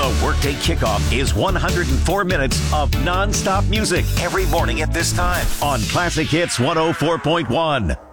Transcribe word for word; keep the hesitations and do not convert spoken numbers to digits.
The Workday Kickoff is one hundred four minutes of non-stop music every morning at this time on Classic Hits one oh four point one.